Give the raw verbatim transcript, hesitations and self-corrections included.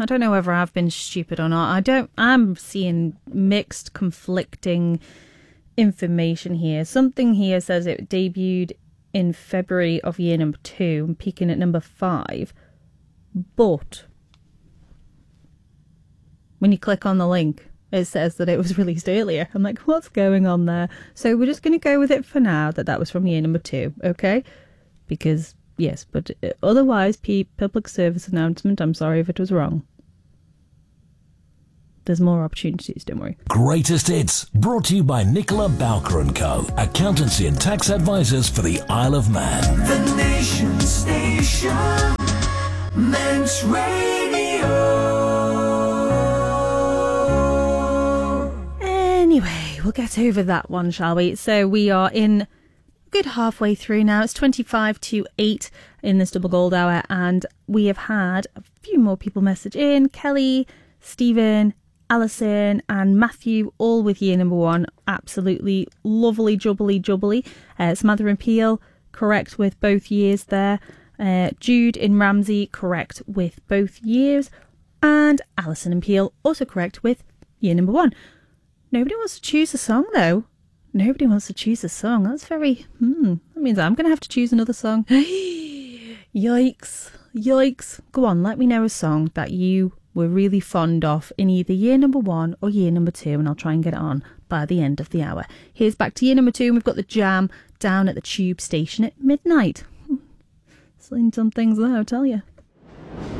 don't know whether I've been stupid or not. I don't. I'm seeing mixed, conflicting information here. Something here says it debuted in February of year number two and peaking at number five. But when you click on the link, it says that it was released earlier. I'm like, what's going on there? So we're just going to go with it for now that that was from year number two, okay? Because, yes, but otherwise, P- public service announcement, I'm sorry if it was wrong. There's more opportunities, don't worry. Greatest Hits, brought to you by Nicola Bowker and Co. Accountancy and tax advisors for the Isle of Man. The Nation Station, Manx Radio. Anyway, we'll get over that one, shall we? So we are in good halfway through now. It's twenty-five to eight in this double gold hour, and we have had a few more people message in. Kelly, Stephen, Alison and Matthew, all with year number one. Absolutely lovely, jubbly, jubbly. Uh, Samantha and Peel, correct with both years there. Uh, Jude in Ramsey, correct with both years. And Alison and Peel, also correct with year number one. Nobody wants to choose a song, though. Nobody wants to choose a song. That's very... Hmm. That means I'm going to have to choose another song. Yikes. Yikes. Go on, let me know a song that you were really fond of in either year number one or year number two, and I'll try and get it on by the end of the hour. Here's back to year number two, and we've got the Jam down at the Tube Station at midnight. Seen some things there, I'll tell you.